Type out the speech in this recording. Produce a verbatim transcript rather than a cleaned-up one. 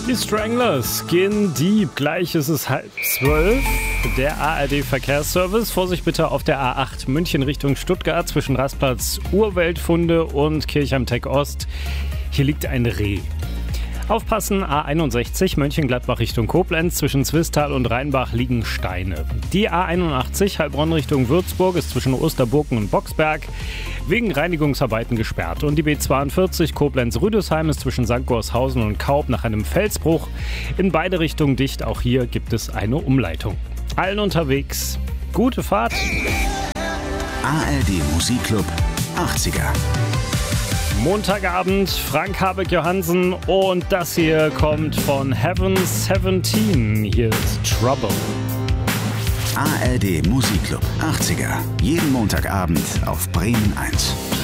Die Stranglers, Skin Deep. Gleich ist es halb zwölf. Der A R D-Verkehrsservice. Vorsicht bitte auf der A acht München Richtung Stuttgart zwischen Rastplatz Urweltfunde und Kirchheim-Tech Ost. Hier liegt ein Reh. Aufpassen, A einundsechzig Mönchengladbach Richtung Koblenz. Zwischen Zwistal und Rheinbach liegen Steine. Die A einundachtzig Heilbronn Richtung Würzburg ist zwischen Osterburken und Boxberg wegen Reinigungsarbeiten gesperrt. Und die B zweiundvierzig Koblenz-Rüdesheim ist zwischen Sankt Gorshausen und Kaub nach einem Felsbruch in beide Richtungen dicht. Auch hier gibt es eine Umleitung. Allen unterwegs, gute Fahrt. A R D Musikclub achtziger. Montagabend, Frank Habeck-Johansen und das hier kommt von Heaven siebzehn. Hier ist Trouble. A R D Musikclub achtziger. Jeden Montagabend auf Bremen eins.